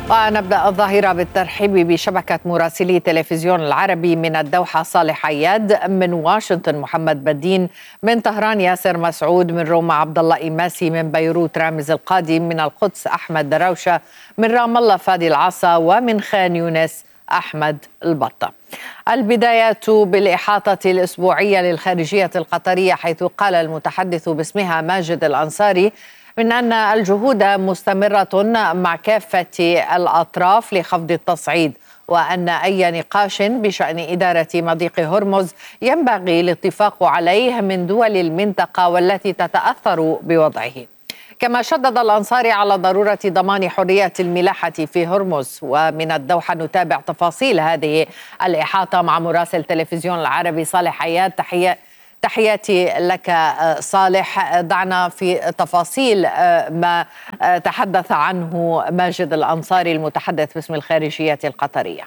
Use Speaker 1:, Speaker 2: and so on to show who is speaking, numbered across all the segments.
Speaker 1: ونبدأ الظاهرة بالترحيب بشبكة مراسلي تلفزيون العربي من الدوحة صالح عياد، من واشنطن محمد بدين، من طهران ياسر مسعود، من روما عبد الله إيماسي، من بيروت رامز القادم، من القدس أحمد دراوشة، من رام الله فادي العصا، ومن خان يونس أحمد البطة. البداية بالإحاطة الأسبوعية للخارجية القطرية، حيث قال المتحدث باسمها ماجد الأنصاري من أن الجهود مستمرة مع كافة الأطراف لخفض التصعيد، وأن أي نقاش بشأن إدارة مضيق هرمز ينبغي الاتفاق عليه من دول المنطقة والتي تتأثر بوضعه. كما شدد الأنصاري على ضرورة ضمان حرية الملاحة في هرمز. ومن الدوحة نتابع تفاصيل هذه الإحاطة مع مراسل تلفزيون العربي صالح عياد. تحياتي لك صالح. ضعنا في تفاصيل ما تحدث عنه ماجد الأنصاري المتحدث باسم الخارجية القطرية.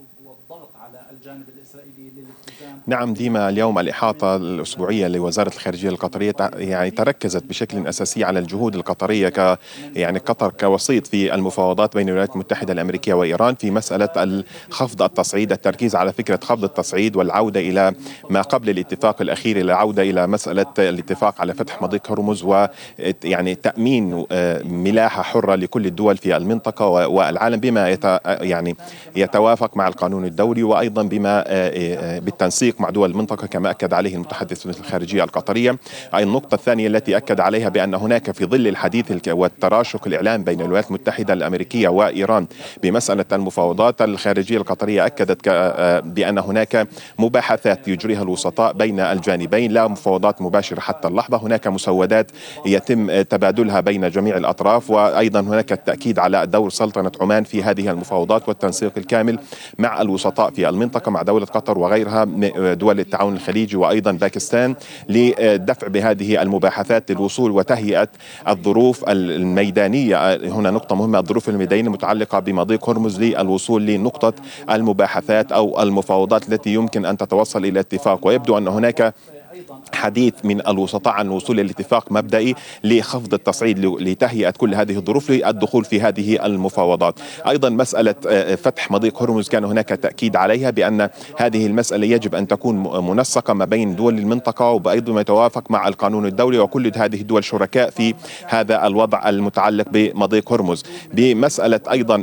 Speaker 2: نعم ديما، اليوم الإحاطة الأسبوعية لوزارة الخارجية القطرية يعني تركزت بشكل أساسي على الجهود القطرية يعني قطر كوسيط في المفاوضات بين الولايات المتحدة الأمريكية وإيران في مسألة خفض التصعيد، التركيز على فكرة خفض التصعيد والعودة إلى ما قبل الاتفاق الأخير، إلى العودة إلى مسألة الاتفاق على فتح مضيق هرمز ويعني تأمين ملاحة حرة لكل الدول في المنطقة والعالم بما يعني يتوافق مع القانون الدولي، وأيضا بما بالتنسيق مع دول المنطقة كما أكد عليه المتحدث باسم الخارجية القطرية. أي النقطة الثانية التي أكد عليها بأن هناك في ظل الحديث والتراشق الإعلام بين الولايات المتحدة الأمريكية وإيران بمسألة المفاوضات، الخارجية القطرية أكدت بأن هناك مباحثات يجريها الوسطاء بين الجانبين، لا مفاوضات مباشرة حتى اللحظة، هناك مسودات يتم تبادلها بين جميع الأطراف، وأيضا هناك التأكيد على دور سلطنة عمان في هذه المفاوضات والتنسيق الكامل مع الوسطاء في المنطقة مع دولة قطر وغيرها دول التعاون الخليجي وأيضا باكستان لدفع بهذه المباحثات للوصول وتهيئة الظروف الميدانية. هنا نقطة مهمة، الظروف الميدانية المتعلقة بمضيق هرمز للوصول لنقطة المباحثات أو المفاوضات التي يمكن أن تتوصل إلى اتفاق. ويبدو أن هناك حديث من الوسطاء عن الوصول إلى اتفاق مبدئي لخفض التصعيد لتهيئة كل هذه الظروف للدخول في هذه المفاوضات. أيضا مسألة فتح مضيق هرمز كان هناك تأكيد عليها بأن هذه المسألة يجب أن تكون منسقة ما بين دول المنطقة وأيضا ما يتوافق مع القانون الدولي، وكل هذه الدول شركاء في هذا الوضع المتعلق بمضيق هرمز. بمسألة أيضا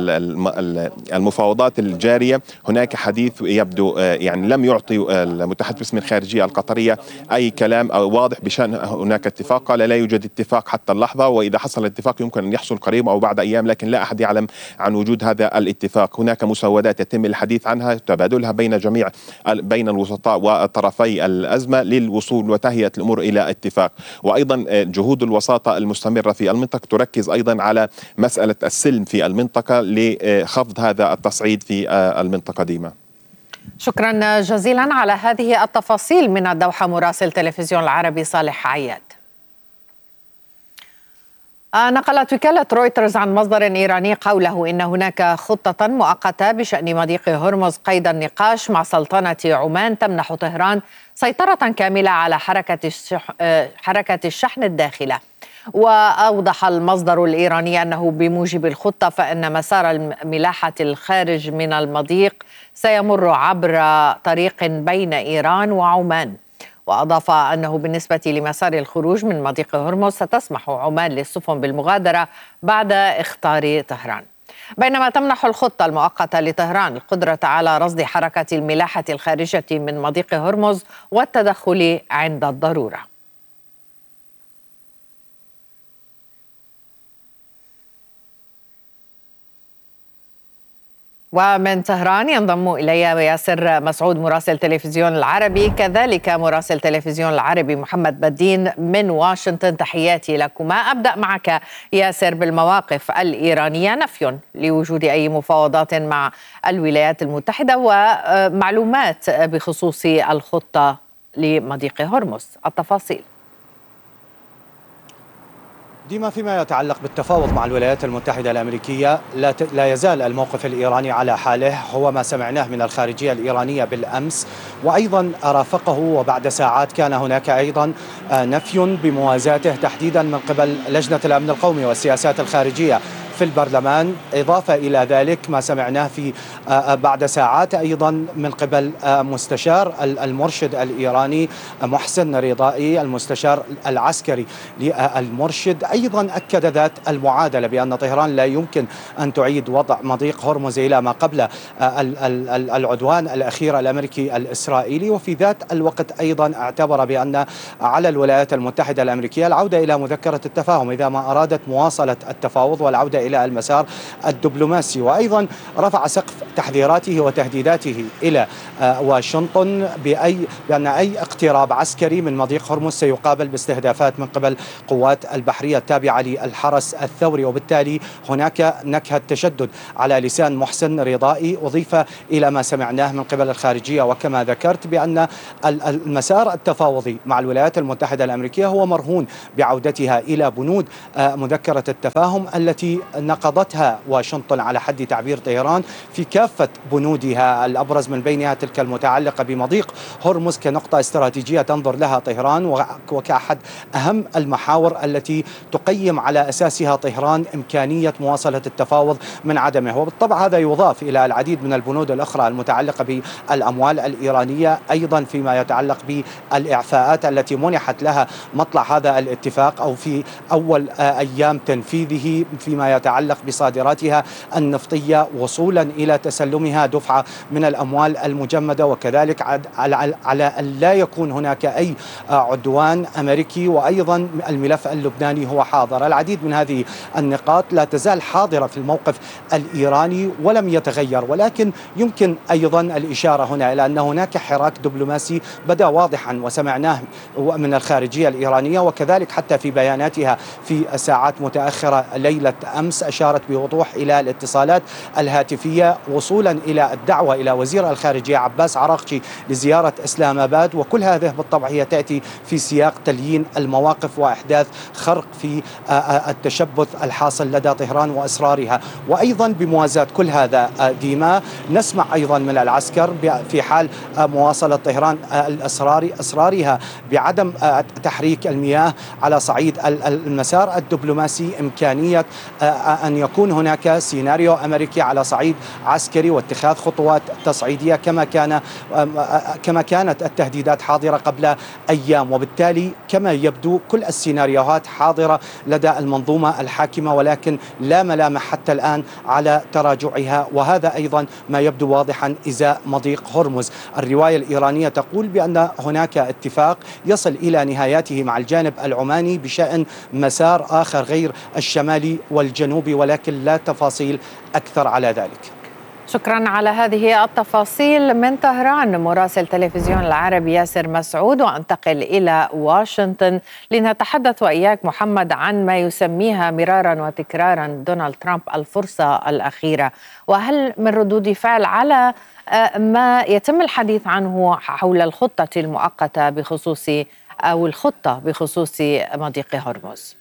Speaker 2: المفاوضات الجارية هناك حديث يبدو يعني لم يعطي المتحدث باسم الخارجية القطرية أي كلام واضح بشأن هناك اتفاق، قال لا يوجد اتفاق حتى اللحظة، وإذا حصل الاتفاق يمكن أن يحصل قريب أو بعد أيام، لكن لا أحد يعلم عن وجود هذا الاتفاق. هناك مسودات يتم الحديث عنها تبادلها بين الوسطاء وطرفي الأزمة للوصول وتهيئة الأمور إلى اتفاق. وأيضا جهود الوساطة المستمرة في المنطقة تركز أيضا على مسألة السلم في المنطقة لخفض هذا التصعيد في المنطقة ديما.
Speaker 1: شكرا جزيلا على هذه التفاصيل من الدوحة مراسل تلفزيون العربي صالح عياد. نقلت وكالة رويترز عن مصدر إيراني قوله إن هناك خطة مؤقتة بشأن مضيق هرمز قيد النقاش مع سلطنة عمان تمنح طهران سيطرة كاملة على حركة الشحن الداخلة. وأوضح المصدر الإيراني أنه بموجب الخطة فإن مسار ملاحة الخارج من المضيق سيمر عبر طريق بين إيران وعمان. وأضاف أنه بالنسبة لمسار الخروج من مضيق هرمز ستسمح عمان للسفن بالمغادرة بعد اخطار طهران، بينما تمنح الخطة المؤقتة لطهران القدرة على رصد حركة الملاحة الخارجة من مضيق هرمز والتدخل عند الضرورة. ومن طهران ينضم إلي ياسر مسعود مراسل تلفزيون العربي، كذلك مراسل تلفزيون العربي محمد بدين من واشنطن. تحياتي لكما. أبدأ معك ياسر بالمواقف الإيرانية، نفي لوجود أي مفاوضات مع الولايات المتحدة ومعلومات بخصوص الخطة لمضيق هرمز، التفاصيل.
Speaker 3: ديما، فيما يتعلق بالتفاوض مع الولايات المتحدة الأمريكية لا يزال الموقف الإيراني على حاله، هو ما سمعناه من الخارجية الإيرانية بالأمس وأيضا رافقه، وبعد ساعات كان هناك أيضا نفي بموازاته تحديدا من قبل لجنة الأمن القومي والسياسات الخارجية في البرلمان. إضافة إلى ذلك ما سمعناه في بعد ساعات أيضا من قبل مستشار المرشد الإيراني محسن رضائي، المستشار العسكري للمرشد، أيضا أكد ذات المعادلة بأن طهران لا يمكن أن تعيد وضع مضيق هرمز إلى ما قبل العدوان الأخير الأمريكي الإسرائيلي. وفي ذات الوقت أيضا اعتبر بأن على الولايات المتحدة الأمريكية العودة إلى مذكرة التفاهم إذا ما أرادت مواصلة التفاوض والعودة إلى المسار الدبلوماسي. وأيضا رفع سقف تحذيراته وتهديداته إلى واشنطن بأن أي اقتراب عسكري من مضيق هرمز سيقابل باستهدافات من قبل قوات البحرية التابعة للحرس الثوري، وبالتالي هناك نكهة تشدد على لسان محسن رضائي. أضيف إلى ما سمعناه من قبل الخارجية وكما ذكرت بأن المسار التفاوضي مع الولايات المتحدة الأمريكية هو مرهون بعودتها إلى بنود مذكرة التفاهم التي نقضتها واشنطن على حد تعبير طهران في كافة بنودها، الأبرز من بينها تلك المتعلقة بمضيق هرمز كنقطة استراتيجية تنظر لها طهران وكأحد أهم المحاور التي تقيم على أساسها طهران إمكانية مواصلة التفاوض من عدمه. وبالطبع هذا يضاف إلى العديد من البنود الأخرى المتعلقة بالأموال الإيرانية، أيضا فيما يتعلق بالإعفاءات التي منحت لها مطلع هذا الاتفاق أو في أول أيام تنفيذه فيما يتعلق بصادراتها النفطية، وصولا إلى تسلمها دفعة من الأموال المجمدة، وكذلك على أن لا يكون هناك أي عدوان أمريكي، وأيضا الملف اللبناني هو حاضر. العديد من هذه النقاط لا تزال حاضرة في الموقف الإيراني ولم يتغير، ولكن يمكن أيضا الإشارة هنا إلى أن هناك حراك دبلوماسي بدأ واضحا وسمعناه من الخارجية الإيرانية، وكذلك حتى في بياناتها في ساعات متأخرة ليلة أمس أشارت بوضوح إلى الاتصالات الهاتفية، وصولا إلى الدعوة إلى وزير الخارجية عباس عراقجي لزيارة إسلام آباد. وكل هذه بالطبع هي تأتي في سياق تليين المواقف وإحداث خرق في التشبث الحاصل لدى طهران وإصرارها. وأيضا بموازاة كل هذا ديما نسمع أيضا من العسكر في حال مواصلة طهران إصرارها بعدم تحريك المياه على صعيد المسار الدبلوماسي إمكانية أن يكون هناك سيناريو أمريكي على صعيد عسكري واتخاذ خطوات تصعيدية كما كانت التهديدات حاضرة قبل أيام. وبالتالي كما يبدو كل السيناريوهات حاضرة لدى المنظومة الحاكمة، ولكن لا ملامح حتى الآن على تراجعها، وهذا أيضا ما يبدو واضحا إزاء مضيق هرمز. الرواية الإيرانية تقول بأن هناك اتفاق يصل إلى نهاياته مع الجانب العماني بشأن مسار آخر غير الشمالي والجنوبي، ولكن لا تفاصيل أكثر على ذلك.
Speaker 1: شكرا على هذه التفاصيل من طهران مراسل تلفزيون العربي ياسر مسعود. وانتقل إلى واشنطن لنتحدث وإياك محمد عن ما يسميها مرارا وتكرارا دونالد ترامب الفرصة الأخيرة، وهل من ردود فعل على ما يتم الحديث عنه حول الخطة المؤقتة بخصوص أو الخطة بخصوص مضيق هرمز؟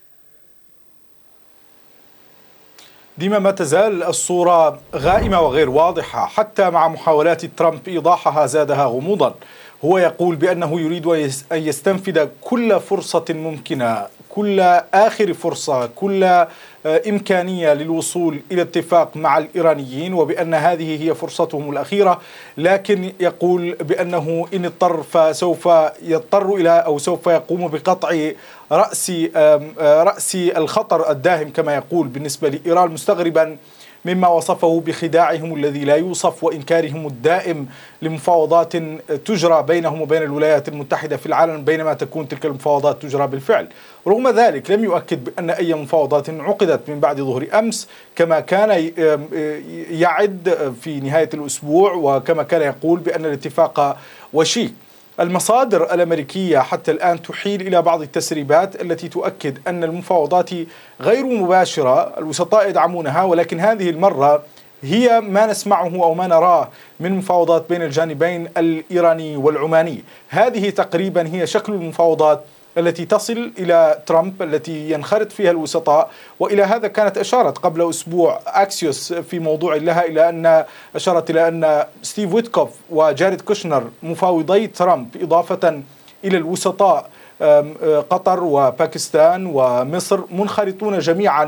Speaker 4: ديما ما تزال الصورة غائمة وغير واضحة، حتى مع محاولات ترامب إيضاحها زادها غموضا. هو يقول بأنه يريد أن يستنفذ كل فرصة ممكنة، كل آخر فرصة، كل إمكانية للوصول إلى اتفاق مع الإيرانيين، وبأن هذه هي فرصتهم الأخيرة. لكن يقول بأنه إن اضطر فسوف يضطر إلى أو سوف يقوم بقطع رأس الخطر الداهم كما يقول بالنسبة لإيران، مستغربا مما وصفه بخداعهم الذي لا يوصف وإنكارهم الدائم لمفاوضات تجرى بينهم وبين الولايات المتحدة في العالم، بينما تكون تلك المفاوضات تجرى بالفعل. رغم ذلك لم يؤكد بأن أي مفاوضات عقدت من بعد ظهر أمس كما كان يعد في نهاية الأسبوع، وكما كان يقول بأن الاتفاق وشيك. المصادر الأمريكية حتى الآن تحيل إلى بعض التسريبات التي تؤكد أن المفاوضات غير مباشرة، الوسطاء يدعمونها، ولكن هذه المرة هي ما نسمعه أو ما نراه من مفاوضات بين الجانبين الإيراني والعماني. هذه تقريبا هي شكل المفاوضات التي تصل إلى ترامب، التي ينخرط فيها الوسطاء. وإلى هذا كانت أشارت قبل أسبوع أكسيوس في موضوع لها أشارت إلى أن ستيف ويتكوف وجاريد كوشنر مفاوضي ترامب إضافة إلى الوسطاء قطر وباكستان ومصر منخرطون جميعا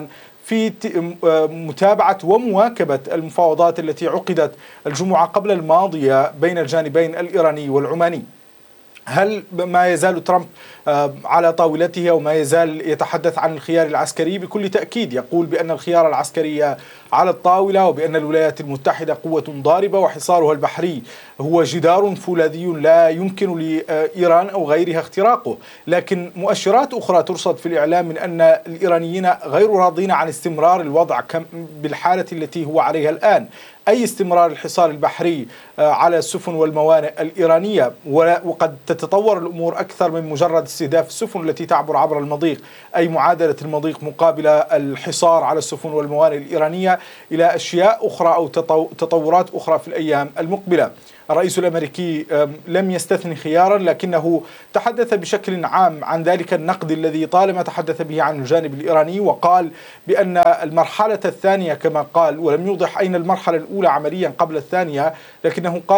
Speaker 4: في متابعة ومواكبة المفاوضات التي عقدت الجمعة قبل الماضية بين الجانبين الإيراني والعماني. هل ما يزال ترامب على طاولته أو ما يزال يتحدث عن الخيار العسكري؟ بكل تأكيد يقول بأن الخيار العسكري على الطاولة، وبأن الولايات المتحدة قوة ضاربة وحصارها البحري هو جدار فولاذي لا يمكن لإيران أو غيرها اختراقه. لكن مؤشرات أخرى ترصد في الإعلام من أن الإيرانيين غير راضين عن استمرار الوضع بالحالة التي هو عليها الآن، أي استمرار الحصار البحري على السفن والموانئ الإيرانية، وقد تتطور الأمور أكثر من مجرد استهداف السفن التي تعبر عبر المضيق، أي معادلة المضيق مقابل الحصار على السفن والموانئ الإيرانية، إلى أشياء أخرى أو تطورات أخرى في الأيام المقبلة. الرئيس الأمريكي لم يستثني خيارا، لكنه تحدث بشكل عام عن ذلك النقد الذي طالما تحدث به عن الجانب الإيراني، وقال بأن المرحلة الثانية كما قال، ولم يوضح أين المرحلة الأولى عمليا قبل الثانية، لكنه قال